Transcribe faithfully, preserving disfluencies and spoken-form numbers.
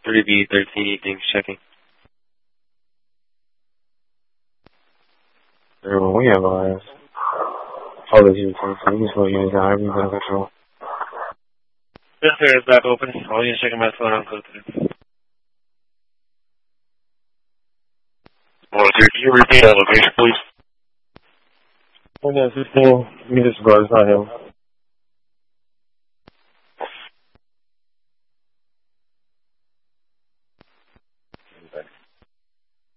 three B thirteen evenings checking. Well, we have our policies and things for you guys under control. Yes, sir, it's back open. I'll just checking my phone on code today. Well, sir, can you repeat that location, please? one nine sixteen, Municipal, it's not him.